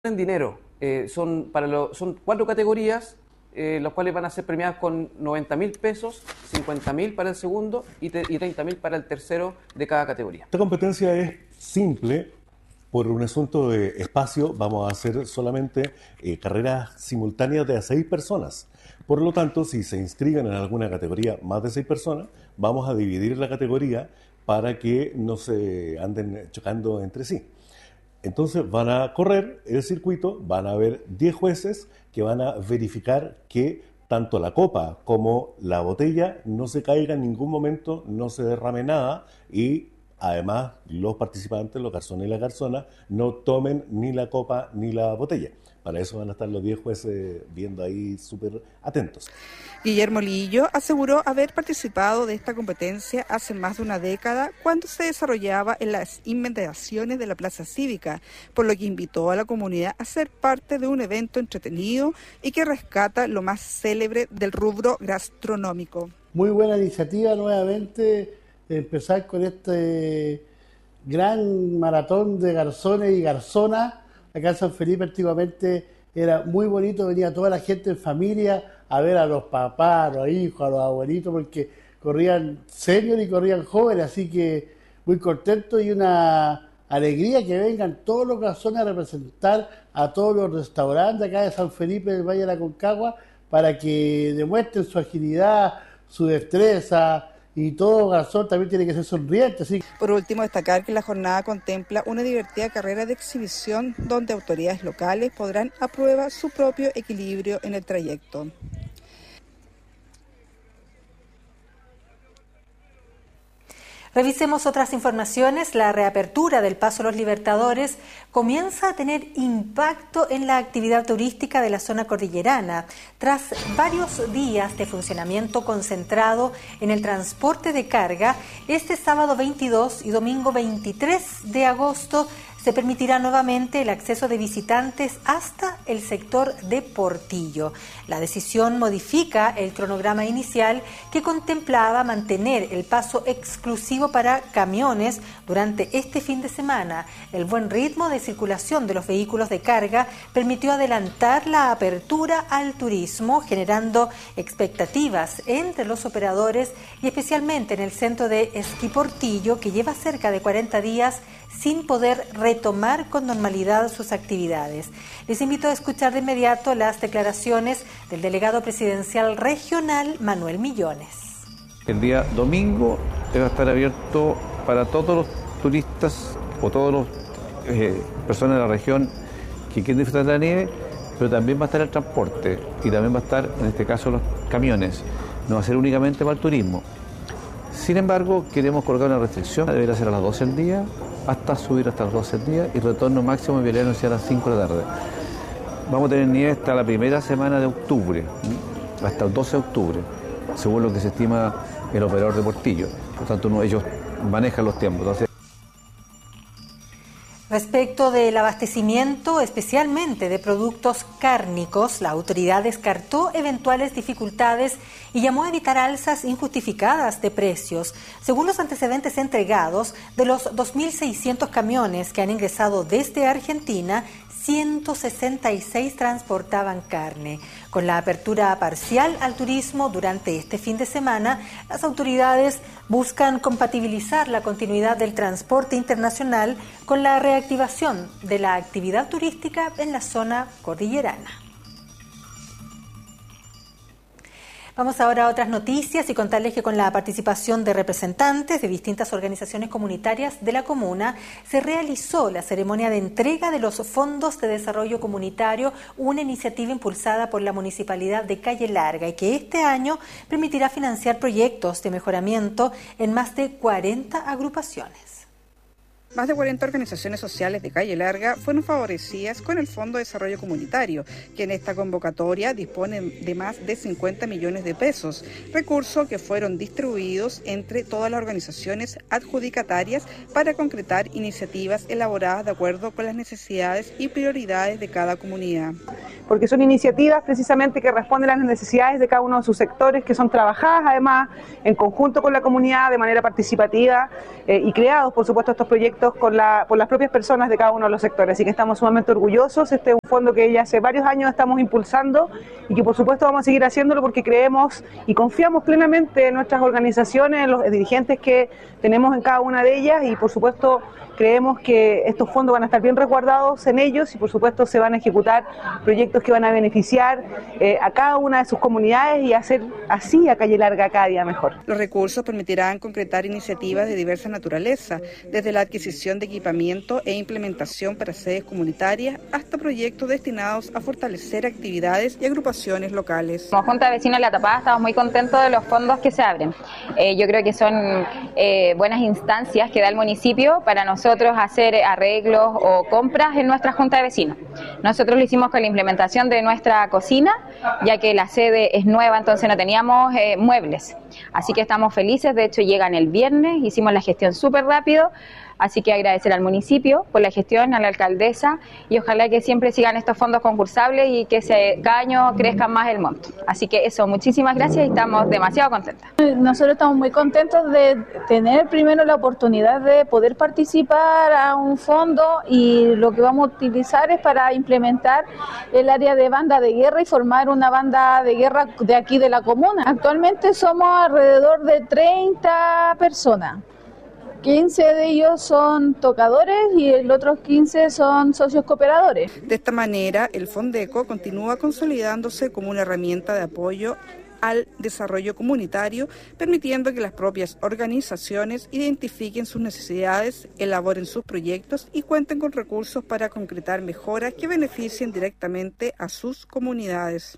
en dinero. Son 4 categorías, las cuales van a ser premiadas con 90.000 pesos, 50.000 para el segundo y 30.000 para el tercero de cada categoría. Esta competencia es simple. Por un asunto de espacio vamos a hacer solamente carreras simultáneas de a 6 personas. Por lo tanto, si se inscriben en alguna categoría más de 6 personas, vamos a dividir la categoría para que no se anden chocando entre sí. Entonces van a correr el circuito, van a haber 10 jueces que van a verificar que tanto la copa como la botella no se caiga en ningún momento, no se derrame nada y además los participantes, los garzones y las garzonas, no tomen ni la copa ni la botella. Para eso van a estar los 10 jueces viendo ahí súper atentos. Guillermo Lillo aseguró haber participado de esta competencia hace más de una década cuando se desarrollaba en las inmediaciones de la Plaza Cívica, por lo que invitó a la comunidad a ser parte de un evento entretenido y que rescata lo más célebre del rubro gastronómico. Muy buena iniciativa nuevamente empezar con este gran maratón de garzones y garzonas. Acá en San Felipe antiguamente era muy bonito, venía toda la gente en familia a ver a los papás, a los hijos, a los abuelitos, porque corrían senior y corrían jóvenes, así que muy contento y una alegría que vengan todos los garzones a representar a todos los restaurantes acá de San Felipe del Valle de la Aconcagua para que demuestren su agilidad, su destreza. Y todo garzón también tiene que ser sonriente. ¿Sí? Por último, destacar que la jornada contempla una divertida carrera de exhibición donde autoridades locales podrán aprobar su propio equilibrio en el trayecto. Revisemos otras informaciones. La reapertura del Paso Los Libertadores comienza a tener impacto en la actividad turística de la zona cordillerana. Tras varios días de funcionamiento concentrado en el transporte de carga, este sábado 22 y domingo 23 de agosto se permitirá nuevamente el acceso de visitantes hasta el sector de Portillo. La decisión modifica el cronograma inicial que contemplaba mantener el paso exclusivo para camiones durante este fin de semana. El buen ritmo de circulación de los vehículos de carga permitió adelantar la apertura al turismo, generando expectativas entre los operadores y especialmente en el centro de Esquí Portillo, que lleva cerca de 40 días sin poder retomar con normalidad sus actividades. Les invito a escuchar de inmediato las declaraciones del delegado presidencial regional, Manuel Millones. El día domingo va a estar abierto para todos los turistas o todas las personas de la región que quieren disfrutar de la nieve, pero también va a estar el transporte y también va a estar, en este caso, los camiones. No va a ser únicamente para el turismo. Sin embargo, queremos colocar una restricción, deberá ser a las 12 del día, hasta subir hasta las 12 del día y retorno máximo en Vialidad a las 5 de la tarde. Vamos a tener nieve hasta la primera semana de octubre, hasta el 12 de octubre, según lo que se estima el operador de Portillo. Por tanto, ellos manejan los tiempos. Entonces, respecto del abastecimiento, especialmente de productos cárnicos, la autoridad descartó eventuales dificultades y llamó a evitar alzas injustificadas de precios. Según los antecedentes entregados, de los 2.600 camiones que han ingresado desde Argentina, 166 transportaban carne. Con la apertura parcial al turismo durante este fin de semana, las autoridades buscan compatibilizar la continuidad del transporte internacional con la reactivación de la actividad turística en la zona cordillerana. Vamos ahora a otras noticias y contarles que con la participación de representantes de distintas organizaciones comunitarias de la comuna se realizó la ceremonia de entrega de los fondos de desarrollo comunitario, una iniciativa impulsada por la Municipalidad de Calle Larga y que este año permitirá financiar proyectos de mejoramiento en más de 40 agrupaciones. Más de 40 organizaciones sociales de Calle Larga fueron favorecidas con el Fondo de Desarrollo Comunitario, que en esta convocatoria dispone de más de 50 millones de pesos, recursos que fueron distribuidos entre todas las organizaciones adjudicatarias para concretar iniciativas elaboradas de acuerdo con las necesidades y prioridades de cada comunidad. porque son iniciativas precisamente que responden a las necesidades de cada uno de sus sectores, que son trabajadas además en conjunto con la comunidad de manera participativa y creados, por supuesto, estos proyectos por las propias personas de cada uno de los sectores. Así que estamos sumamente orgullosos. Este es un fondo que ya hace varios años estamos impulsando y que por supuesto vamos a seguir haciéndolo porque creemos y confiamos plenamente en nuestras organizaciones, en los dirigentes que tenemos en cada una de ellas y por supuesto creemos que estos fondos van a estar bien resguardados en ellos y por supuesto se van a ejecutar proyectos que van a beneficiar a cada una de sus comunidades y hacer así a Calle Larga cada día mejor. Los recursos permitirán concretar iniciativas de diversa naturaleza, desde la adquisición de equipamiento e implementación para sedes comunitarias hasta proyectos destinados a fortalecer actividades y agrupaciones locales. Como Junta de Vecinos de La Tapada estamos muy contentos de los fondos que se abren. Yo creo que son buenas instancias que da el municipio para nosotros hacer arreglos o compras en nuestra Junta de Vecinos. Nosotros lo hicimos con la implementación de nuestra cocina, ya que la sede es nueva, entonces no teníamos muebles. Así que estamos felices, de hecho llegan el viernes, hicimos la gestión súper rápido. Así que agradecer al municipio por la gestión, a la alcaldesa y ojalá que siempre sigan estos fondos concursables y que cada año crezca más el monto. Así que eso, muchísimas gracias y estamos demasiado contentas. Nosotros estamos muy contentos de tener primero la oportunidad de poder participar a un fondo y lo que vamos a utilizar es para implementar el área de banda de guerra y formar una banda de guerra de aquí de la comuna. Actualmente somos alrededor de 30 personas. 15 de ellos son tocadores y los otros 15 son socios cooperadores. De esta manera, el Fondeco continúa consolidándose como una herramienta de apoyo al desarrollo comunitario, permitiendo que las propias organizaciones identifiquen sus necesidades, elaboren sus proyectos y cuenten con recursos para concretar mejoras que beneficien directamente a sus comunidades.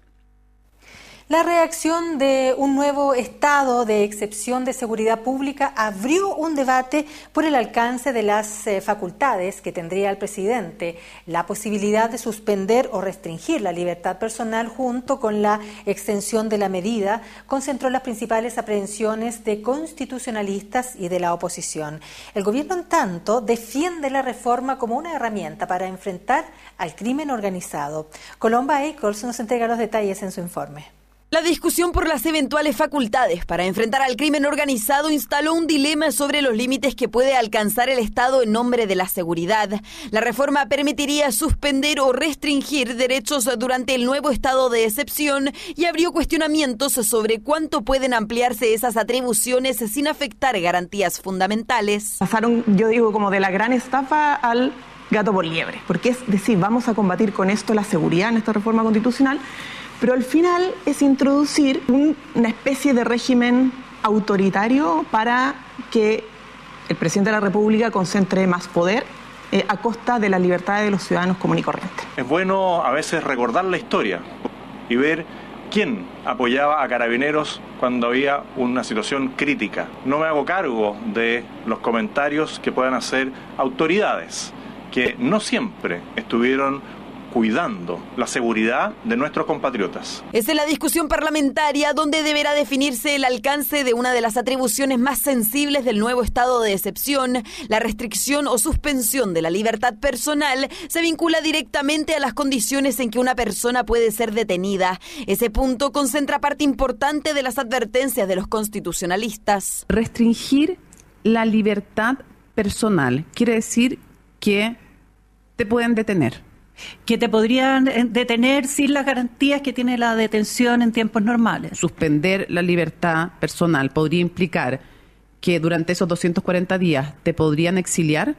La reacción de un nuevo estado de excepción de seguridad pública abrió un debate por el alcance de las facultades que tendría el presidente, la posibilidad de suspender o restringir la libertad personal junto con la extensión de la medida, concentró las principales aprehensiones de constitucionalistas y de la oposición. El gobierno, en tanto, defiende la reforma como una herramienta para enfrentar al crimen organizado. Colomba Eicholz nos entrega los detalles en su informe. La discusión por las eventuales facultades para enfrentar al crimen organizado instaló un dilema sobre los límites que puede alcanzar el Estado en nombre de la seguridad. La reforma permitiría suspender o restringir derechos durante el nuevo estado de excepción y abrió cuestionamientos sobre cuánto pueden ampliarse esas atribuciones sin afectar garantías fundamentales. Pasaron, yo digo, como de la gran estafa al gato por liebre, porque es decir, vamos a combatir con esto la seguridad en esta reforma constitucional, pero al final es introducir una especie de régimen autoritario para que el presidente de la República concentre más poder a costa de la libertad de los ciudadanos comunes y corrientes. Es bueno a veces recordar la historia y ver quién apoyaba a Carabineros cuando había una situación crítica. No me hago cargo de los comentarios que puedan hacer autoridades que no siempre estuvieron cuidando la seguridad de nuestros compatriotas. Es en la discusión parlamentaria donde deberá definirse el alcance de una de las atribuciones más sensibles del nuevo estado de excepción. La restricción o suspensión de la libertad personal se vincula directamente a las condiciones en que una persona puede ser detenida. Ese punto concentra parte importante de las advertencias de los constitucionalistas. Restringir la libertad personal quiere decir que te pueden detener. Que te podrían detener sin las garantías que tiene la detención en tiempos normales. Suspender la libertad personal podría implicar que durante esos 240 días te podrían exiliar.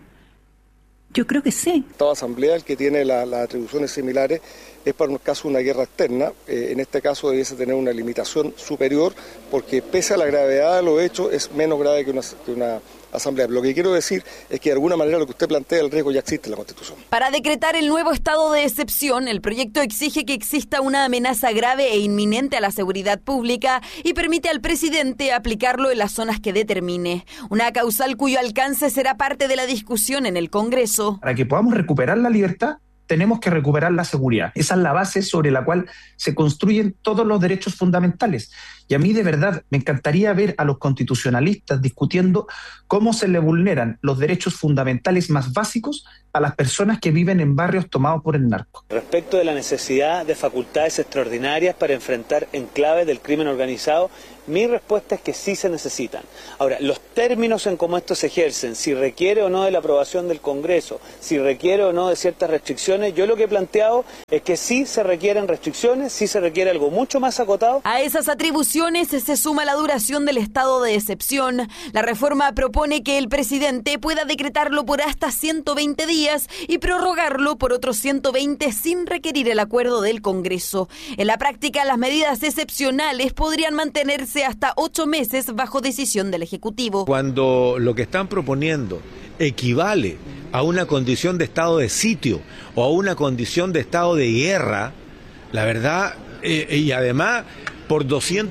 Yo creo que sí. Toda asamblea, el que tiene las atribuciones similares, es para un caso una guerra externa. En este caso debiese tener una limitación superior, porque pese a la gravedad de los hechos, es menos grave que una asamblea. Lo que quiero decir es que de alguna manera lo que usted plantea, el riesgo ya existe en la Constitución. Para decretar el nuevo estado de excepción, el proyecto exige que exista una amenaza grave e inminente a la seguridad pública y permite al presidente aplicarlo en las zonas que determine. Una causal cuyo alcance será parte de la discusión en el Congreso. Para que podamos recuperar la libertad, tenemos que recuperar la seguridad. Esa es la base sobre la cual se construyen todos los derechos fundamentales. Y a mí de verdad me encantaría ver a los constitucionalistas discutiendo cómo se le vulneran los derechos fundamentales más básicos a las personas que viven en barrios tomados por el narco. Respecto de la necesidad de facultades extraordinarias para enfrentar enclaves del crimen organizado, mi respuesta es que sí se necesitan. Ahora, los términos en cómo esto se ejercen, si requiere o no de la aprobación del Congreso, si requiere o no de ciertas restricciones, yo lo que he planteado es que sí se requieren restricciones, sí se requiere algo mucho más acotado. A esas atribuciones se suma la duración del estado de excepción. La reforma propone que el presidente pueda decretarlo por hasta 120 días y prorrogarlo por otros 120 sin requerir el acuerdo del Congreso. En la práctica, las medidas excepcionales podrían mantenerse hasta 8 meses bajo decisión del Ejecutivo. Cuando lo que están proponiendo equivale a una condición de estado de sitio o a una condición de estado de guerra, la verdad, y además por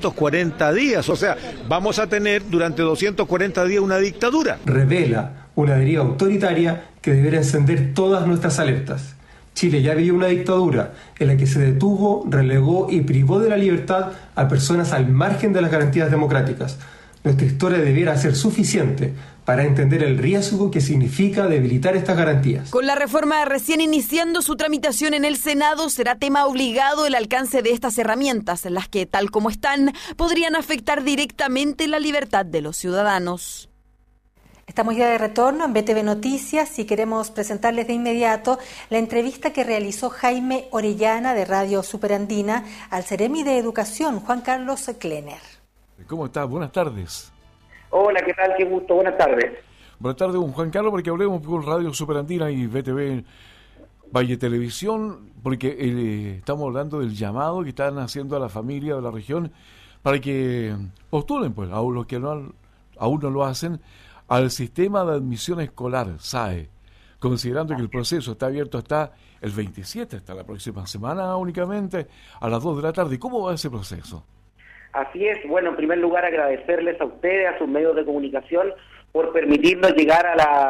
240 días, o sea, vamos a tener durante 240 días una dictadura. Revela una deriva autoritaria que deberá encender todas nuestras alertas. Chile ya vivió una dictadura en la que se detuvo, relegó y privó de la libertad a personas al margen de las garantías democráticas. Nuestra historia debiera ser suficiente para entender el riesgo que significa debilitar estas garantías. Con la reforma recién iniciando su tramitación en el Senado, será tema obligado el alcance de estas herramientas, las que, tal como están, podrían afectar directamente la libertad de los ciudadanos. Estamos ya de retorno en BTV Noticias y queremos presentarles de inmediato la entrevista que realizó Jaime Orellana de Radio Superandina al Ceremi de Educación, Juan Carlos Klenner. ¿Cómo estás? Buenas tardes. Hola, ¿qué tal? Qué gusto. Buenas tardes. Buenas tardes, don Juan Carlos, porque hablemos con Radio Superandina y BTV Valle Televisión, porque estamos hablando del llamado que están haciendo a la familia de la región para que postulen, pues, a los que aún no lo hacen, al sistema de admisión escolar, SAE, considerando que el proceso está abierto hasta el 27, hasta la próxima semana únicamente, a las 2 de la tarde. ¿Cómo va ese proceso? Así es. Bueno, en primer lugar, agradecerles a ustedes, a sus medios de comunicación, por permitirnos llegar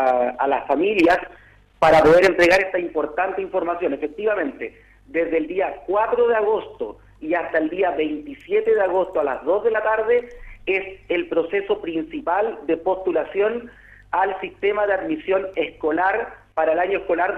a las familias para poder entregar esta importante información. Efectivamente, desde el día 4 de agosto y hasta el día 27 de agosto a las 2 de la tarde, es el proceso principal de postulación al sistema de admisión escolar para el año escolar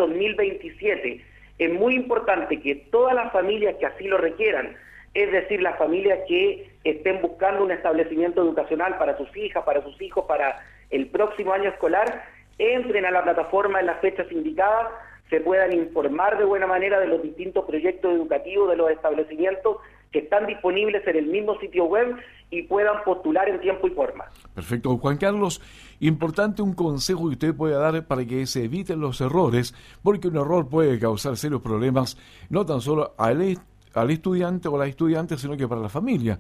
2027. Es muy importante que todas las familias que así lo requieran, es decir, las familias que estén buscando un establecimiento educacional para sus hijas, para sus hijos, para el próximo año escolar, entren a la plataforma en las fechas indicadas, se puedan informar de buena manera de los distintos proyectos educativos de los establecimientos que están disponibles en el mismo sitio web y puedan postular en tiempo y forma. Perfecto. Juan Carlos, importante un consejo que usted puede dar para que se eviten los errores, porque un error puede causar serios problemas, no tan solo al estudiante o a la estudiante, sino que para la familia.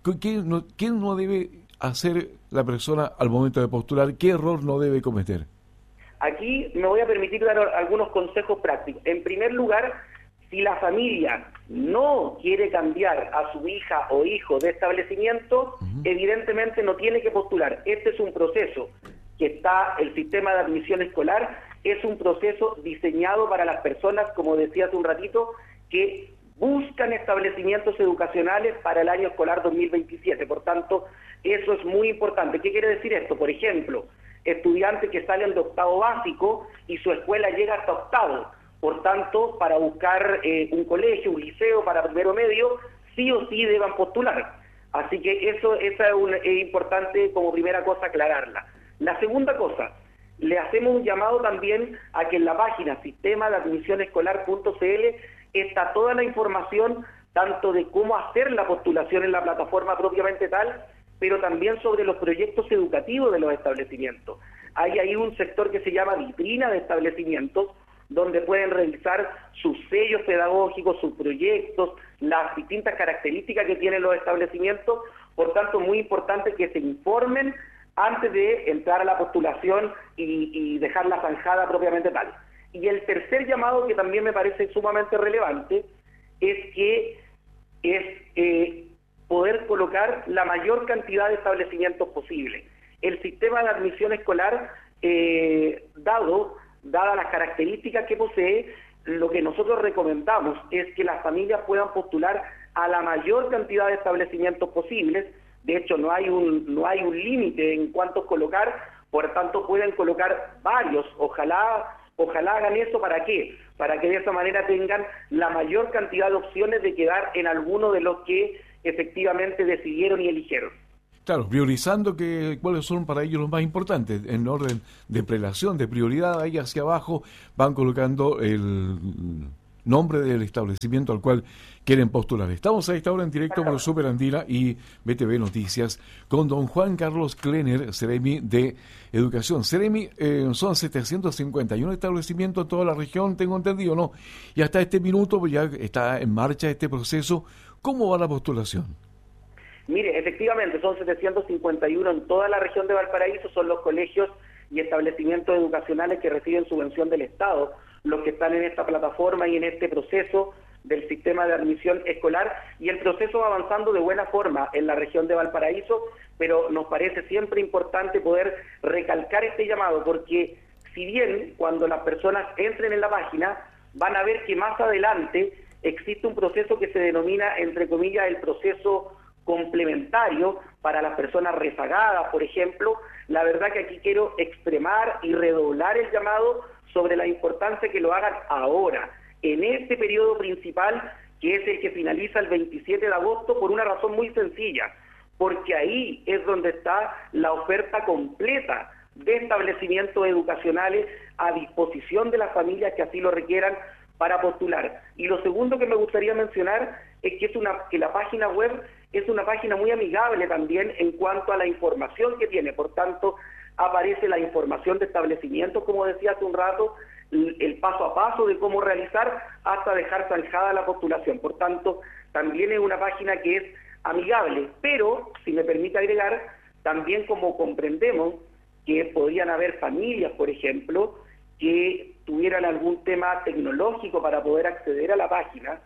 ¿Qué no debe hacer la persona al momento de postular? ¿Qué error no debe cometer? Aquí me voy a permitir dar algunos consejos prácticos. En primer lugar, si la familia no quiere cambiar a su hija o hijo de establecimiento, evidentemente no tiene que postular. Este es un proceso que está, el sistema de admisión escolar, es un proceso diseñado para las personas, como decía hace un ratito, que buscan establecimientos educacionales para el año escolar 2027. Por tanto, eso es muy importante. ¿Qué quiere decir esto? Por ejemplo, estudiantes que salen de octavo básico y su escuela llega hasta octavo. Por tanto, para buscar un colegio, un liceo para primero medio, sí o sí deban postular. Así que esa es importante como primera cosa aclararla. La segunda cosa, le hacemos un llamado también a que en la página sistema de admisión escolar.cl está toda la información, tanto de cómo hacer la postulación en la plataforma propiamente tal, pero también sobre los proyectos educativos de los establecimientos. Hay ahí un sector que se llama vitrina de establecimientos, donde pueden revisar sus sellos pedagógicos, sus proyectos, las distintas características que tienen los establecimientos. Por tanto, muy importante que se informen antes de entrar a la postulación y dejar la zanjada propiamente tal. Y el tercer llamado, que también me parece sumamente relevante, es que poder colocar la mayor cantidad de establecimientos posible. El sistema de admisión escolar, dadas las características que posee, lo que nosotros recomendamos es que las familias puedan postular a la mayor cantidad de establecimientos posibles. De hecho, no hay un límite en cuántos colocar, por tanto pueden colocar varios. Ojalá hagan eso. ¿Para qué? Para que de esa manera tengan la mayor cantidad de opciones de quedar en alguno de los que efectivamente decidieron y eligieron. Claro, priorizando cuáles son para ellos los más importantes, en orden de prelación, de prioridad, ahí hacia abajo van colocando el nombre del establecimiento al cual quieren postular. Estamos a esta hora en directo por Super Andina y BTV Noticias con don Juan Carlos Klenner, Seremi de Educación. Seremi, son 751 establecimientos en toda la región, tengo entendido, ¿no? Y hasta este minuto ya está en marcha este proceso. ¿Cómo va la postulación? Mire, efectivamente, son 751 en toda la región de Valparaíso, son los colegios y establecimientos educacionales que reciben subvención del Estado, los que están en esta plataforma y en este proceso del sistema de admisión escolar, y el proceso va avanzando de buena forma en la región de Valparaíso, pero nos parece siempre importante poder recalcar este llamado, porque si bien cuando las personas entren en la página van a ver que más adelante existe un proceso que se denomina, entre comillas, el proceso complementario para las personas rezagadas, por ejemplo. La verdad que aquí quiero extremar y redoblar el llamado sobre la importancia que lo hagan ahora, en este periodo principal, que es el que finaliza el 27 de agosto, por una razón muy sencilla, porque ahí es donde está la oferta completa de establecimientos educacionales a disposición de las familias que así lo requieran para postular. Y lo segundo que me gustaría mencionar es que la página web es una página muy amigable también en cuanto a la información que tiene. Por tanto, aparece la información de establecimientos, como decía hace un rato, el paso a paso de cómo realizar hasta dejar zanjada la postulación. Por tanto, también es una página que es amigable, pero, si me permite agregar, también como comprendemos que podrían haber familias, por ejemplo, que tuvieran algún tema tecnológico para poder acceder a la página,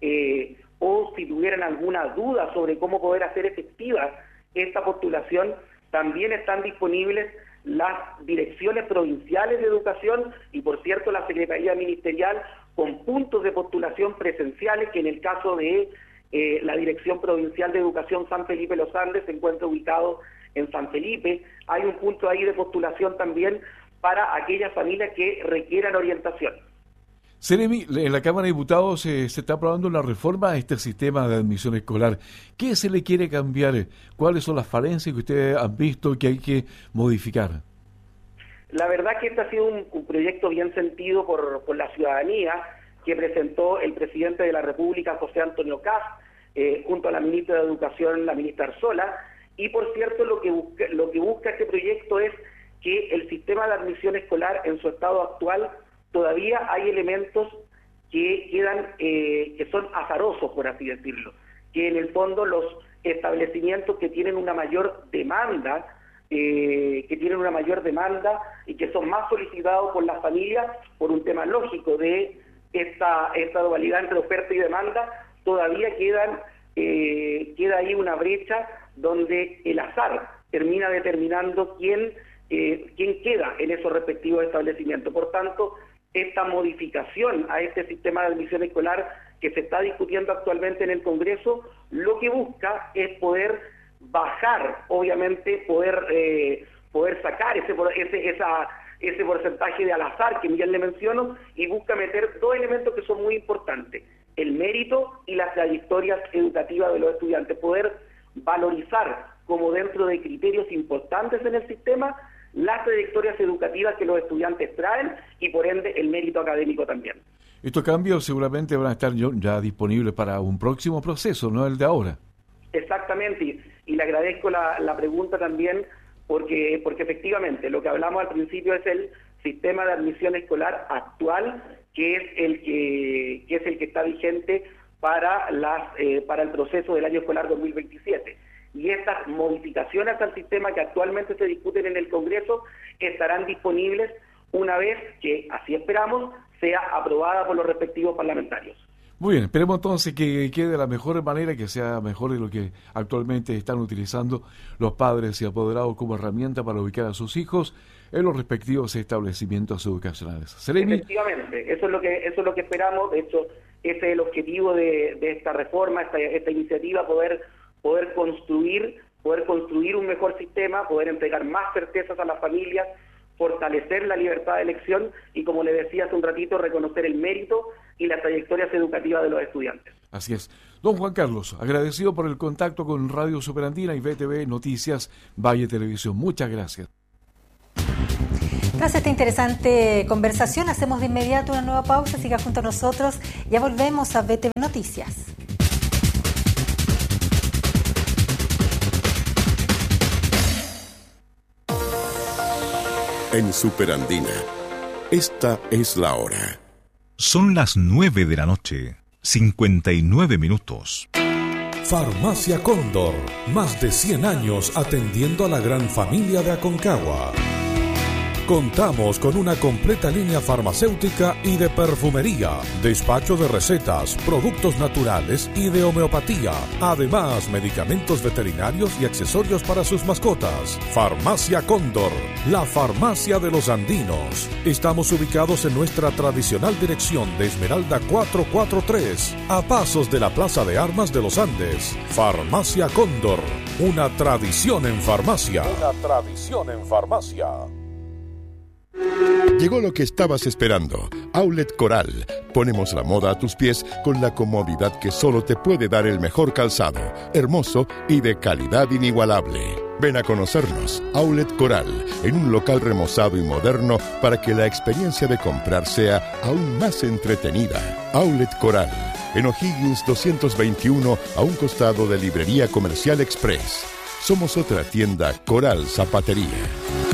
o si tuvieran alguna duda sobre cómo poder hacer efectiva esta postulación, también están disponibles las direcciones provinciales de educación y, por cierto, la Secretaría Ministerial con puntos de postulación presenciales, que en el caso de la Dirección Provincial de Educación San Felipe Los Andes se encuentra ubicado en San Felipe. Hay un punto ahí de postulación también para aquellas familias que requieran orientación. Seremi, en la Cámara de Diputados se está aprobando una reforma a este sistema de admisión escolar. ¿Qué se le quiere cambiar? ¿Cuáles son las falencias que ustedes han visto que hay que modificar? La verdad que este ha sido un proyecto bien sentido por la ciudadanía, que presentó el presidente de la República, José Antonio Kast, junto a la ministra de Educación, la ministra Arzola. Y, por cierto, lo que busca este proyecto es que el sistema de admisión escolar en su estado actual todavía hay elementos que quedan, que son azarosos, por así decirlo, que en el fondo los establecimientos que tienen una mayor demanda, y que son más solicitados por las familias por un tema lógico de esta dualidad entre oferta y demanda, todavía queda ahí una brecha donde el azar termina determinando quién queda en esos respectivos establecimientos. Por tanto, esta modificación a este sistema de admisión escolar que se está discutiendo actualmente en el Congreso, lo que busca es poder bajar, obviamente, poder sacar ese porcentaje de al azar que Miguel le mencionó, y busca meter dos elementos que son muy importantes: el mérito y las trayectorias educativas de los estudiantes, poder valorizar como dentro de criterios importantes en el sistema las trayectorias educativas que los estudiantes traen y por ende el mérito académico también. Estos cambios seguramente van a estar ya disponibles para un próximo proceso, no el de ahora. Exactamente, y le agradezco la pregunta también porque efectivamente lo que hablamos al principio es el sistema de admisión escolar actual, que es el que está vigente para el proceso del año escolar 2027. Y estas modificaciones al sistema que actualmente se discuten en el Congreso estarán disponibles una vez que, así esperamos, sea aprobada por los respectivos parlamentarios. Muy bien, esperemos entonces que quede de la mejor manera, que sea mejor de lo que actualmente están utilizando los padres y apoderados como herramienta para ubicar a sus hijos en los respectivos establecimientos educacionales. Seremi. Efectivamente, eso es lo que esperamos. De hecho, ese es el objetivo de esta reforma, esta iniciativa, poder construir un mejor sistema, poder entregar más certezas a las familias, fortalecer la libertad de elección y, como le decía hace un ratito, reconocer el mérito y las trayectorias educativas de los estudiantes. Así es. Don Juan Carlos, agradecido por el contacto con Radio Superandina y VTV Noticias Valle Televisión. Muchas gracias. Tras esta interesante conversación, hacemos de inmediato una nueva pausa. Siga junto a nosotros. Ya volvemos a VTV Noticias. En Superandina, esta es la hora. Son las 9 de la noche, 59 minutos. Farmacia Cóndor, más de 100 años atendiendo a la gran familia de Aconcagua. Contamos con una completa línea farmacéutica y de perfumería, despacho de recetas, productos naturales y de homeopatía. Además, medicamentos veterinarios y accesorios para sus mascotas. Farmacia Cóndor, la farmacia de los andinos. Estamos ubicados en nuestra tradicional dirección de Esmeralda 443, a pasos de la Plaza de Armas de los Andes. Farmacia Cóndor, una tradición en farmacia. Una tradición en farmacia. Llegó lo que estabas esperando. Outlet Coral. Ponemos la moda a tus pies con la comodidad que solo te puede dar el mejor calzado, hermoso y de calidad inigualable. Ven a conocernos, Outlet Coral, en un local remozado y moderno para que la experiencia de comprar sea aún más entretenida. Outlet Coral, en O'Higgins 221, a un costado de Librería Comercial Express. Somos otra tienda Coral Zapatería.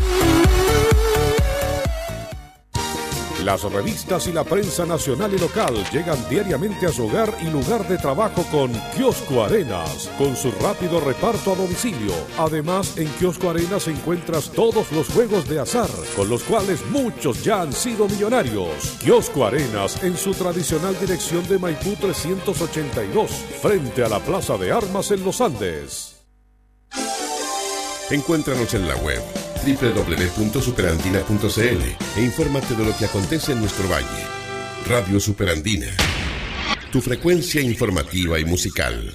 Las revistas y la prensa nacional y local llegan diariamente a su hogar y lugar de trabajo con Kiosco Arenas, con su rápido reparto a domicilio. Además, en Kiosco Arenas encuentras todos los juegos de azar, con los cuales muchos ya han sido millonarios. Kiosco Arenas, en su tradicional dirección de Maipú 382, frente a la Plaza de Armas en Los Andes. Encuéntranos en la web www.superandina.cl e infórmate de lo que acontece en nuestro valle. Radio Superandina, tu frecuencia informativa y musical.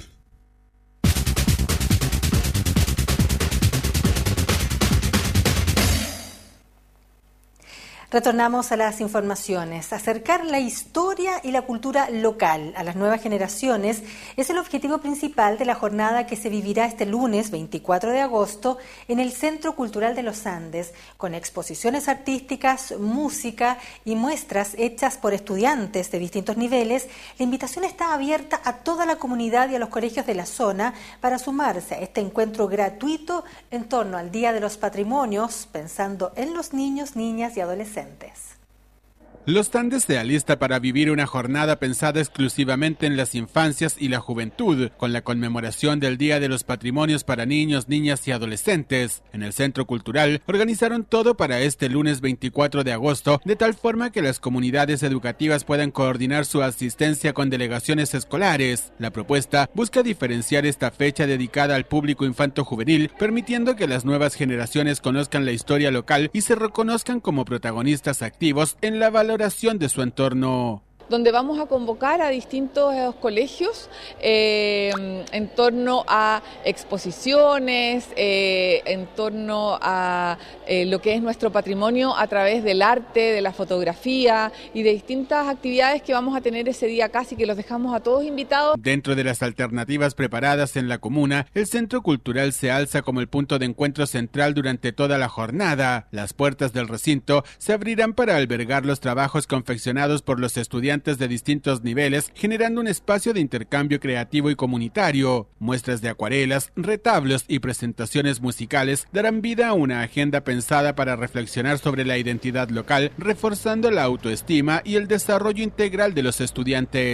Retornamos a las informaciones. Acercar la historia y la cultura local a las nuevas generaciones es el objetivo principal de la jornada que se vivirá este lunes 24 de agosto en el Centro Cultural de los Andes, con exposiciones artísticas, música y muestras hechas por estudiantes de distintos niveles. La invitación está abierta a toda la comunidad y a los colegios de la zona para sumarse a este encuentro gratuito en torno al Día de los Patrimonios, pensando en los niños, niñas y adolescentes. Los Andes se alista para vivir una jornada pensada exclusivamente en las infancias y la juventud, con la conmemoración del Día de los Patrimonios para niños, niñas y adolescentes. En el Centro Cultural organizaron todo para este lunes 24 de agosto, de tal forma que las comunidades educativas puedan coordinar su asistencia con delegaciones escolares. La propuesta busca diferenciar esta fecha dedicada al público infanto-juvenil, permitiendo que las nuevas generaciones conozcan la historia local y se reconozcan como protagonistas activos en la valoración de su entorno. Donde vamos a convocar a distintos colegios en torno a exposiciones, en torno a lo que es nuestro patrimonio a través del arte, de la fotografía y de distintas actividades que vamos a tener ese día casi, que los dejamos a todos invitados. Dentro de las alternativas preparadas en la comuna, el Centro Cultural se alza como el punto de encuentro central durante toda la jornada. Las puertas del recinto se abrirán para albergar los trabajos confeccionados por los estudiantes de distintos niveles, generando un espacio de intercambio creativo y comunitario. Muestras de acuarelas, retablos y presentaciones musicales darán vida a una agenda pensada para reflexionar sobre la identidad local, reforzando la autoestima y el desarrollo integral de los estudiantes.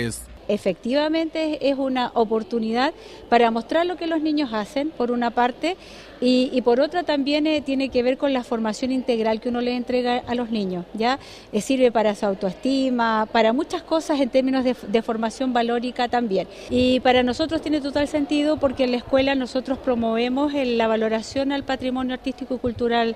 efectivamente es una oportunidad para mostrar lo que los niños hacen, por una parte, y por otra también tiene que ver con la formación integral que uno le entrega a los niños, ¿ya? Sirve para su autoestima, para muchas cosas en términos de formación valórica también. Y para nosotros tiene total sentido porque en la escuela nosotros promovemos la valoración al patrimonio artístico y cultural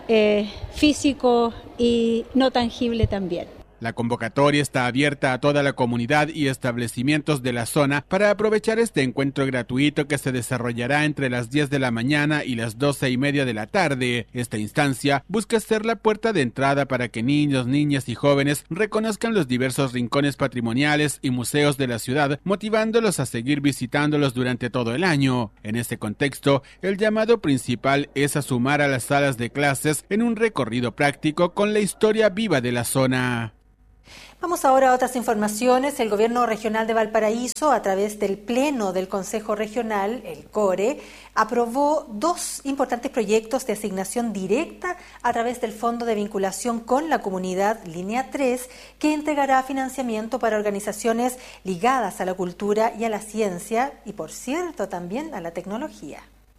físico y no tangible también. La convocatoria está abierta a toda la comunidad y establecimientos de la zona para aprovechar este encuentro gratuito que se desarrollará entre las 10 de la mañana y las 12:30 de la tarde. Esta instancia busca ser la puerta de entrada para que niños, niñas y jóvenes reconozcan los diversos rincones patrimoniales y museos de la ciudad, motivándolos a seguir visitándolos durante todo el año. En ese contexto, el llamado principal es a sumar a las salas de clases en un recorrido práctico con la historia viva de la zona. Vamos ahora a otras informaciones. El Gobierno Regional de Valparaíso, a través del Pleno del Consejo Regional, el CORE, aprobó 2 importantes proyectos de asignación directa a través del Fondo de Vinculación con la Comunidad Línea 3, que entregará financiamiento para organizaciones ligadas a la cultura y a la ciencia y, por cierto, también a la tecnología.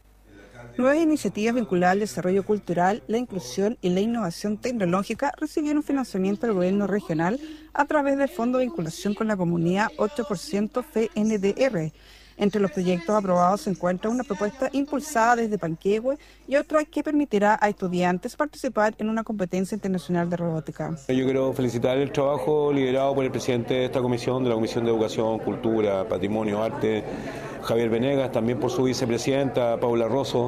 Nuevas iniciativas vinculadas al desarrollo cultural, la inclusión y la innovación tecnológica recibieron financiamiento del gobierno regional a través del Fondo de Vinculación con la Comunidad 8% FNDR. Entre los proyectos aprobados se encuentra una propuesta impulsada desde Panquehue y otra que permitirá a estudiantes participar en una competencia internacional de robótica. Yo quiero felicitar el trabajo liderado por el presidente de esta comisión, de la Comisión de Educación, Cultura, Patrimonio, Arte, Javier Venegas, también por su vicepresidenta, Paula Rosso,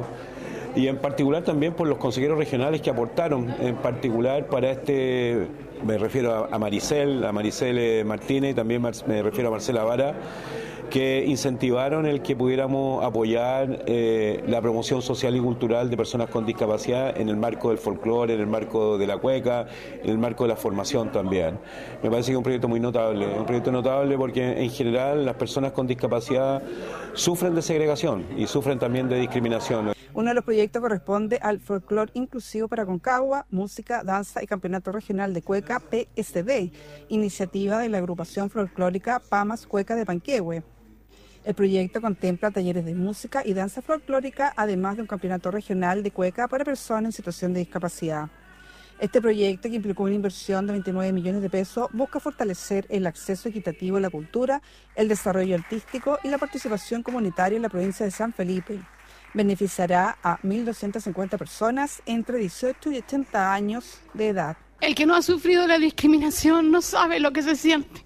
y en particular también por los consejeros regionales que aportaron, en particular para este, me refiero a Maricel Martínez, y también me refiero a Marcela Vara, que incentivaron el que pudiéramos apoyar la promoción social y cultural de personas con discapacidad en el marco del folclore, en el marco de la cueca, en el marco de la formación también. Me parece que es un proyecto muy notable, porque en general las personas con discapacidad sufren de segregación y sufren también de discriminación. Uno de los proyectos corresponde al folclore inclusivo para Aconcagua, música, danza y campeonato regional de cueca PSD, iniciativa de la agrupación folclórica Pamas Cueca de Panquehue. El proyecto contempla talleres de música y danza folclórica, además de un campeonato regional de cueca para personas en situación de discapacidad. Este proyecto, que implicó una inversión de 29 millones de pesos, busca fortalecer el acceso equitativo a la cultura, el desarrollo artístico y la participación comunitaria en la provincia de San Felipe. Beneficiará a 1.250 personas entre 18 y 80 años de edad. El que no ha sufrido la discriminación no sabe lo que se siente.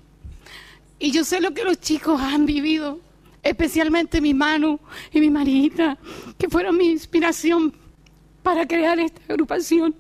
Y yo sé lo que los chicos han vivido, especialmente mi Manu y mi Marita, que fueron mi inspiración para crear esta agrupación.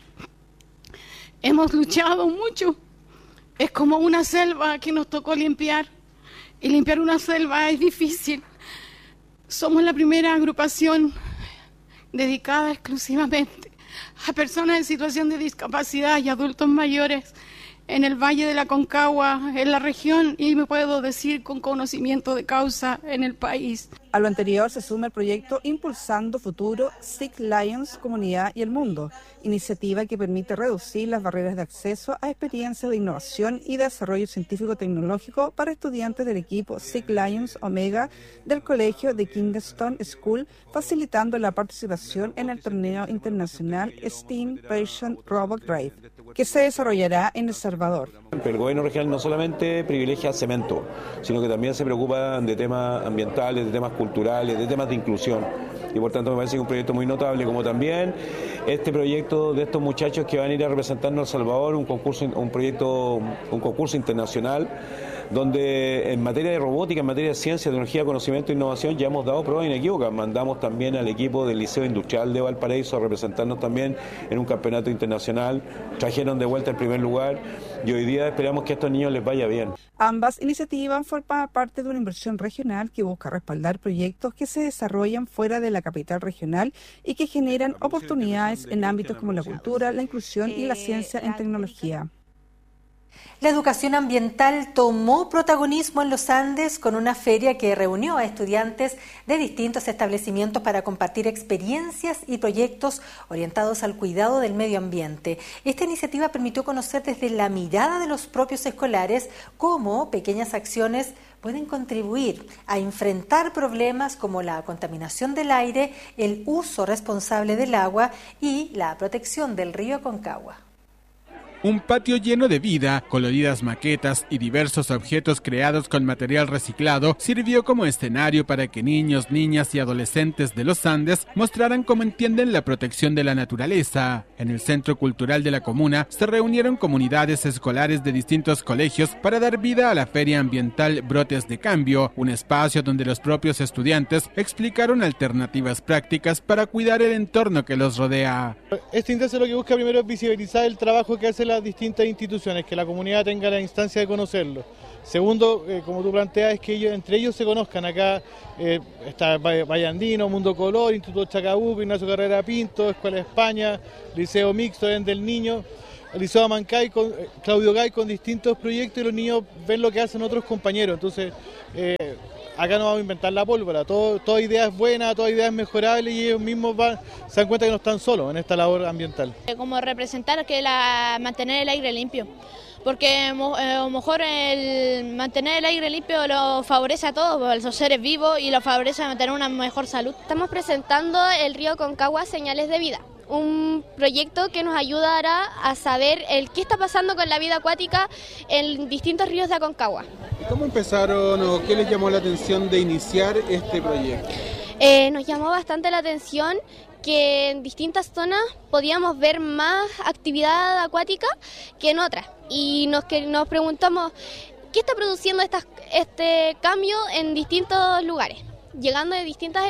Hemos luchado mucho. Es como una selva que nos tocó limpiar. Y limpiar una selva es difícil. Somos la primera agrupación dedicada exclusivamente a personas en situación de discapacidad y adultos mayores en el Valle de la Aconcagua, en la región, y me puedo decir con conocimiento de causa en el país. A lo anterior se suma el proyecto Impulsando Futuro, SIC Lions, Comunidad y el Mundo, iniciativa que permite reducir las barreras de acceso a experiencias de innovación y desarrollo científico-tecnológico para estudiantes del equipo SIC Lions Omega del Colegio de Kingston School, facilitando la participación en el torneo internacional Steam Patient Robot Drive, que se desarrollará en El Salvador. El gobierno regional no solamente privilegia cemento, sino que también se preocupa de temas ambientales, de temas culturales, de temas de inclusión. Y por tanto me parece que es un proyecto muy notable, como también este proyecto de estos muchachos que van a ir a representarnos a El Salvador, un concurso internacional, donde en materia de robótica, en materia de ciencia, tecnología, conocimiento e innovación ya hemos dado pruebas inequívocas. Mandamos también al equipo del Liceo Industrial de Valparaíso a representarnos también en un campeonato internacional, trajeron de vuelta el primer lugar y hoy día esperamos que a estos niños les vaya bien. Ambas iniciativas forman parte de una inversión regional que busca respaldar proyectos que se desarrollan fuera de la capital regional y que generan oportunidades en ámbitos como la cultura, la inclusión y la ciencia en tecnología. La educación ambiental tomó protagonismo en los Andes con una feria que reunió a estudiantes de distintos establecimientos para compartir experiencias y proyectos orientados al cuidado del medio ambiente. Esta iniciativa permitió conocer desde la mirada de los propios escolares cómo pequeñas acciones pueden contribuir a enfrentar problemas como la contaminación del aire, el uso responsable del agua y la protección del río Aconcagua. Un patio lleno de vida, coloridas maquetas y diversos objetos creados con material reciclado sirvió como escenario para que niños, niñas y adolescentes de los Andes mostraran cómo entienden la protección de la naturaleza. En el Centro Cultural de la comuna se reunieron comunidades escolares de distintos colegios para dar vida a la Feria Ambiental Brotes de Cambio, un espacio donde los propios estudiantes explicaron alternativas prácticas para cuidar el entorno que los rodea. Este índice lo que busca primero es visibilizar el trabajo que hacen las distintas instituciones, que la comunidad tenga la instancia de conocerlo. Segundo, como tú planteas, es que ellos, entre ellos se conozcan. Acá está Valle Andino, Mundo Color, Instituto Chacabuco, Ignacio Carrera Pinto, Escuela de España, Liceo Mixto del Niño, Liceo Amancay, Claudio Gay, con distintos proyectos, y los niños ven lo que hacen otros compañeros. Entonces, acá no vamos a inventar la pólvora, toda idea es buena, toda idea es mejorable, y ellos mismos se dan cuenta que no están solos en esta labor ambiental. Como representar mantener el aire limpio, porque a lo mejor el mantener el aire limpio lo favorece a todos, a los seres vivos, y lo favorece a mantener una mejor salud. Estamos presentando el río Aconcagua Señales de Vida, un proyecto que nos ayudará a saber qué está pasando con la vida acuática en distintos ríos de Aconcagua. ¿Cómo empezaron o qué les llamó la atención de iniciar este proyecto? Nos llamó bastante la atención que en distintas zonas podíamos ver más actividad acuática que en otras, y nos preguntamos qué está produciendo este cambio en distintos lugares, llegando de distintas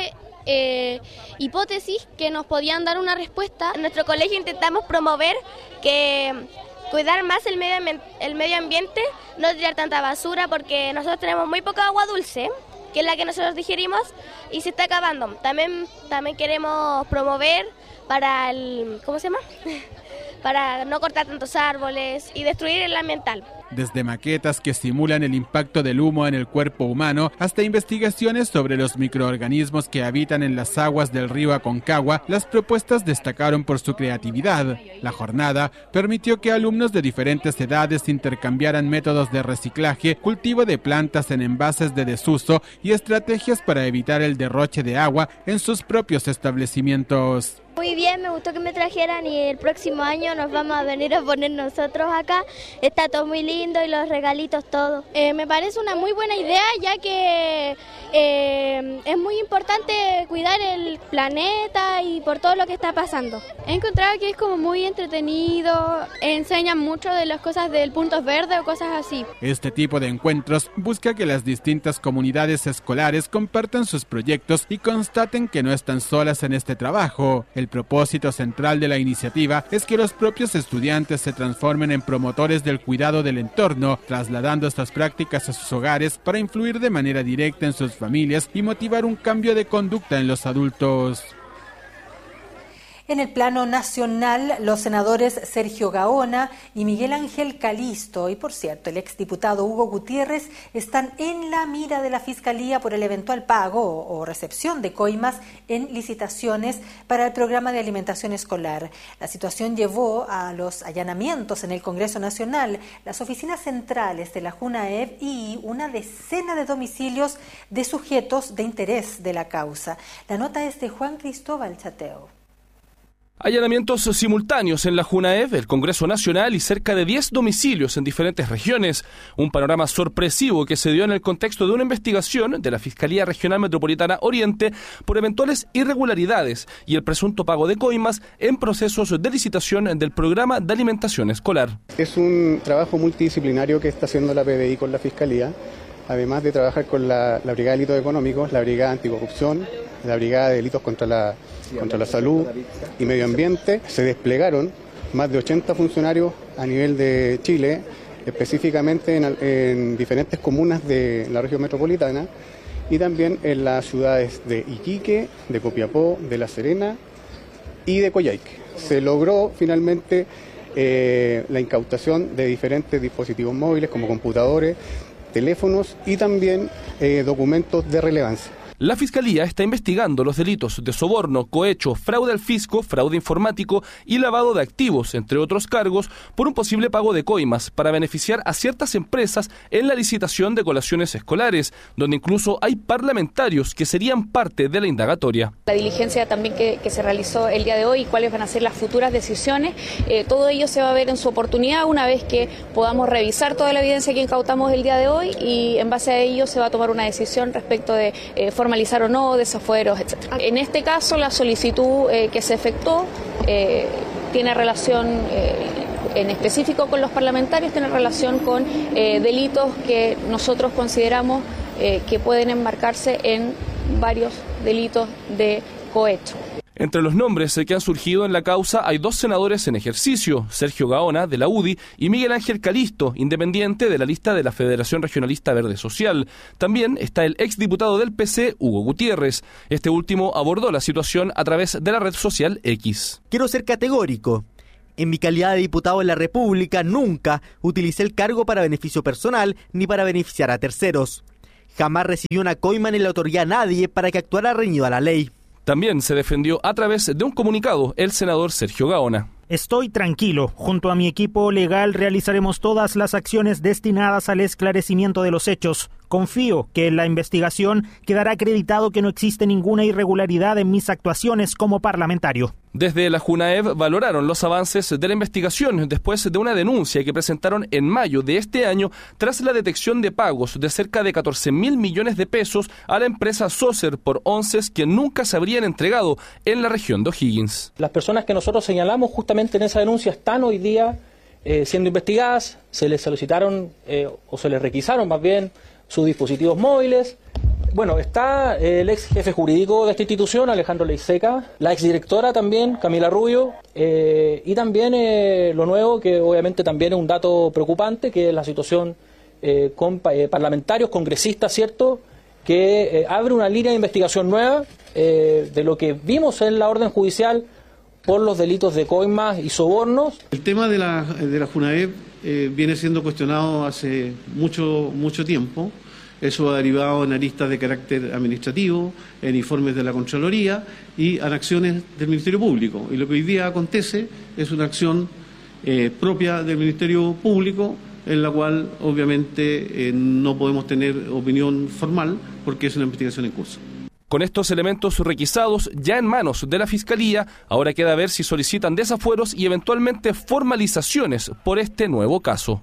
hipótesis que nos podían dar una respuesta. En nuestro colegio intentamos promover que cuidar más el medio ambiente, no tirar tanta basura, porque nosotros tenemos muy poca agua dulce, que es la que nosotros digerimos, y se está acabando. También queremos promover para para no cortar tantos árboles y destruir el ambiental. Desde maquetas que simulan el impacto del humo en el cuerpo humano hasta investigaciones sobre los microorganismos que habitan en las aguas del río Aconcagua, las propuestas destacaron por su creatividad. La jornada permitió que alumnos de diferentes edades intercambiaran métodos de reciclaje, cultivo de plantas en envases de desuso y estrategias para evitar el derroche de agua en sus propios establecimientos. Muy bien, me gustó que me trajeran, y el próximo año nos vamos a venir a poner nosotros acá. Está todo muy lindo y los regalitos, todo. Me parece una muy buena idea, ya que es muy importante cuidar el planeta y por todo lo que está pasando. He encontrado que es como muy entretenido, enseñan mucho de las cosas del punto verde o cosas así. Este tipo de encuentros busca que las distintas comunidades escolares compartan sus proyectos y constaten que no están solas en este trabajo. El propósito central de la iniciativa es que los propios estudiantes se transformen en promotores del cuidado del entorno, trasladando estas prácticas a sus hogares para influir de manera directa en sus familias y motivar un cambio de conducta en los adultos. En el plano nacional, los senadores Sergio Gaona y Miguel Ángel Calisto, y por cierto, el exdiputado Hugo Gutiérrez, están en la mira de la Fiscalía por el eventual pago o recepción de coimas en licitaciones para el programa de alimentación escolar. La situación llevó a los allanamientos en el Congreso Nacional, las oficinas centrales de la JUNAEV y una decena de domicilios de sujetos de interés de la causa. La nota es de Juan Cristóbal Chateo. Allanamientos simultáneos en la JUNAEV, el Congreso Nacional y cerca de 10 domicilios en diferentes regiones. Un panorama sorpresivo que se dio en el contexto de una investigación de la Fiscalía Regional Metropolitana Oriente por eventuales irregularidades y el presunto pago de coimas en procesos de licitación del programa de alimentación escolar. Es un trabajo multidisciplinario que está haciendo la PDI con la Fiscalía, además de trabajar con la Brigada de Delitos Económicos, la Brigada Anticorrupción, la Brigada de Delitos contra la Salud y Medio Ambiente. Se desplegaron más de 80 funcionarios a nivel de Chile, específicamente en diferentes comunas de la región metropolitana y también en las ciudades de Iquique, de Copiapó, de La Serena y de Coyhaique. Se logró finalmente la incautación de diferentes dispositivos móviles como computadores, teléfonos y también documentos de relevancia. La Fiscalía está investigando los delitos de soborno, cohecho, fraude al fisco, fraude informático y lavado de activos, entre otros cargos, por un posible pago de coimas para beneficiar a ciertas empresas en la licitación de colaciones escolares, donde incluso hay parlamentarios que serían parte de la indagatoria. La diligencia también que se realizó el día de hoy y cuáles van a ser las futuras decisiones, todo ello se va a ver en su oportunidad una vez que podamos revisar toda la evidencia que incautamos el día de hoy y en base a ello se va a tomar una decisión respecto de formalizar o no, desafueros, etc. En este caso, la solicitud que se efectuó tiene relación en específico con los parlamentarios, tiene relación con delitos que nosotros consideramos que pueden enmarcarse en varios delitos de cohecho. Entre los nombres que han surgido en la causa hay 2 senadores en ejercicio, Sergio Gaona, de la UDI, y Miguel Ángel Calisto, independiente de la lista de la Federación Regionalista Verde Social. También está el exdiputado del PC, Hugo Gutiérrez. Este último abordó la situación a través de la red social X. Quiero ser categórico. En mi calidad de diputado de la República nunca utilicé el cargo para beneficio personal ni para beneficiar a terceros. Jamás recibí una coima ni le otorgué a nadie para que actuara reñido a la ley. También se defendió a través de un comunicado el senador Sergio Gaona. Estoy tranquilo. Junto a mi equipo legal realizaremos todas las acciones destinadas al esclarecimiento de los hechos. Confío que en la investigación quedará acreditado que no existe ninguna irregularidad en mis actuaciones como parlamentario. Desde la Junaev valoraron los avances de la investigación después de una denuncia que presentaron en mayo de este año tras la detección de pagos de cerca de 14.000 millones de pesos a la empresa Socer por onces que nunca se habrían entregado en la región de O'Higgins. Las personas que nosotros señalamos justamente en esa denuncia están hoy día siendo investigadas, se les solicitaron o se les requisaron más bien sus dispositivos móviles. Bueno, está el ex jefe jurídico de esta institución, Alejandro Leiseca, la exdirectora también, Camila Rubio, y también lo nuevo, que obviamente también es un dato preocupante, que es la situación con parlamentarios, congresistas, ¿cierto?, que abre una línea de investigación nueva de lo que vimos en la orden judicial por los delitos de coimas y sobornos. El tema de la Junaev viene siendo cuestionado hace mucho tiempo. Eso ha derivado en aristas de carácter administrativo, en informes de la Contraloría y en acciones del Ministerio Público. Y lo que hoy día acontece es una acción propia del Ministerio Público, en la cual obviamente no podemos tener opinión formal porque es una investigación en curso. Con estos elementos requisados ya en manos de la Fiscalía, ahora queda ver si solicitan desafueros y eventualmente formalizaciones por este nuevo caso.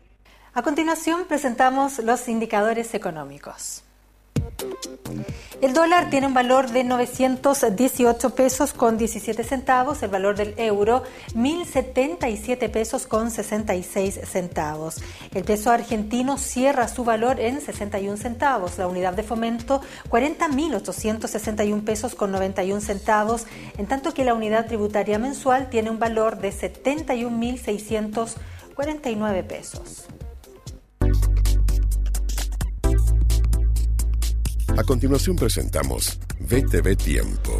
A continuación presentamos los indicadores económicos. El dólar tiene un valor de 918 pesos con 17 centavos, el valor del euro 1.077 pesos con 66 centavos. El peso argentino cierra su valor en 61 centavos, la unidad de fomento 40.861 pesos con 91 centavos, en tanto que la unidad tributaria mensual tiene un valor de 71.649 pesos. A continuación presentamos VTV Tiempo.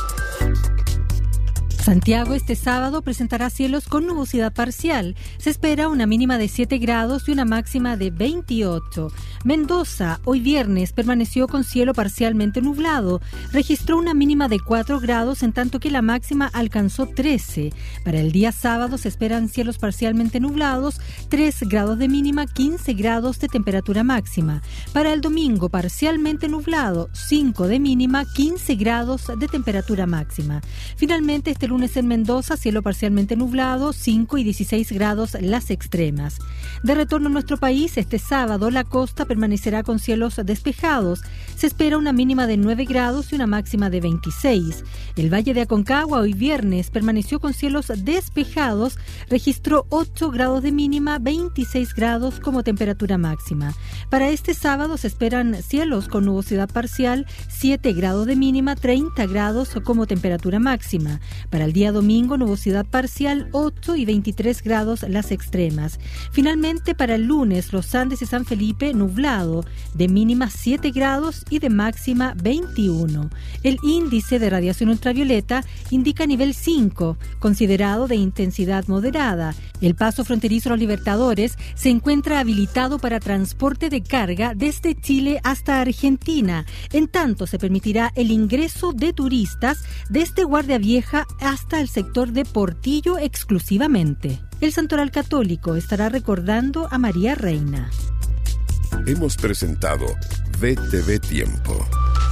Santiago este sábado presentará cielos con nubosidad parcial. Se espera una mínima de 7 grados y una máxima de 28. Mendoza, hoy viernes, permaneció con cielo parcialmente nublado. Registró una mínima de 4 grados, en tanto que la máxima alcanzó 13. Para el día sábado se esperan cielos parcialmente nublados, 3 grados de mínima, 15 grados de temperatura máxima. Para el domingo, parcialmente nublado, 5 de mínima, 15 grados de temperatura máxima. Finalmente, este lunes en Mendoza, cielo parcialmente nublado, 5 y 16 grados las extremas. De retorno a nuestro país, este sábado la costa permanecerá con cielos despejados. Se espera una mínima de 9 grados y una máxima de 26. El Valle de Aconcagua hoy viernes permaneció con cielos despejados, registró 8 grados de mínima, 26 grados como temperatura máxima. Para este sábado se esperan cielos con nubosidad parcial, 7 grados de mínima, 30 grados como temperatura máxima. Para el día domingo, nubosidad parcial, 8 y 23 grados las extremas. Finalmente, para el lunes, Los Andes y San Felipe, nublado, de mínima 7 grados y de máxima 21. El índice de radiación ultravioleta indica nivel 5, considerado de intensidad moderada. El paso fronterizo Los Libertadores se encuentra habilitado para transporte de carga desde Chile hasta Argentina. En tanto, se permitirá el ingreso de turistas desde Guardia Vieja hasta el sector de Portillo exclusivamente. El Santoral Católico estará recordando a María Reina. Hemos presentado VTV Tiempo.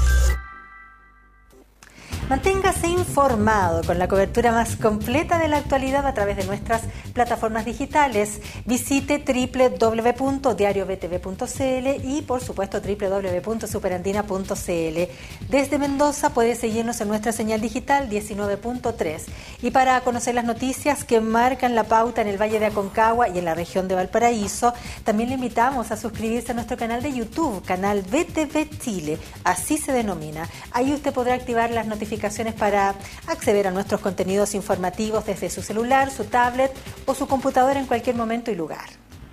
Manténgase informado con la cobertura más completa de la actualidad a través de nuestras plataformas digitales. Visite www.diariobtv.cl y, por supuesto, www.superandina.cl. Desde Mendoza puede seguirnos en nuestra señal digital 19.3. Y para conocer las noticias que marcan la pauta en el Valle de Aconcagua y en la región de Valparaíso, también le invitamos a suscribirse a nuestro canal de YouTube, canal VTV Chile, así se denomina. Ahí usted podrá activar las notificaciones para acceder a nuestros contenidos informativos desde su celular, su tablet o su computadora en cualquier momento y lugar.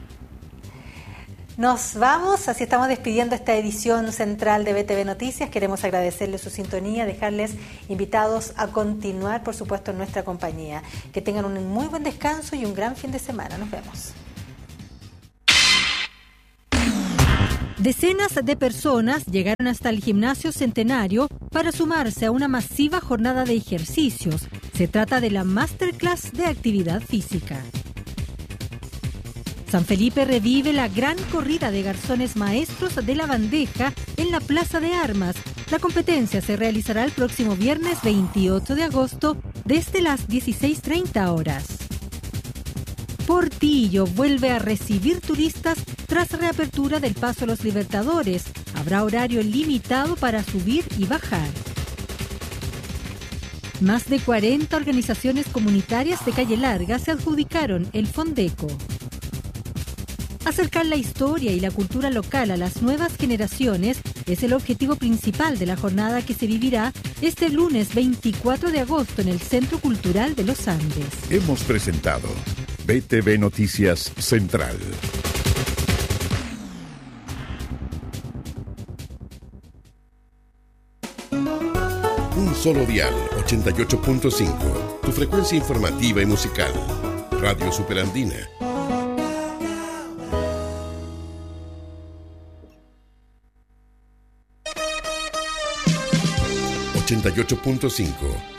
Nos vamos, así estamos despidiendo esta edición central de VTV Noticias. Queremos agradecerles su sintonía, dejarles invitados a continuar, por supuesto, en nuestra compañía. Que tengan un muy buen descanso y un gran fin de semana. Nos vemos. Decenas de personas llegaron hasta el Gimnasio Centenario para sumarse a una masiva jornada de ejercicios. Se trata de la Masterclass de Actividad Física. San Felipe revive la gran corrida de garzones maestros de la bandeja en la Plaza de Armas. La competencia se realizará el próximo viernes 28 de agosto desde las 16:30 horas. Portillo vuelve a recibir turistas tras reapertura del Paso Los Libertadores. Habrá horario limitado para subir y bajar. Más de 40 organizaciones comunitarias de Calle Larga se adjudicaron el Fondeco. Acercar la historia y la cultura local a las nuevas generaciones es el objetivo principal de la jornada que se vivirá este lunes 24 de agosto en el Centro Cultural de los Andes. Hemos presentado VTV Noticias Central. Un solo dial, 88.5. Tu frecuencia informativa y musical. Radio Superandina. 88.5.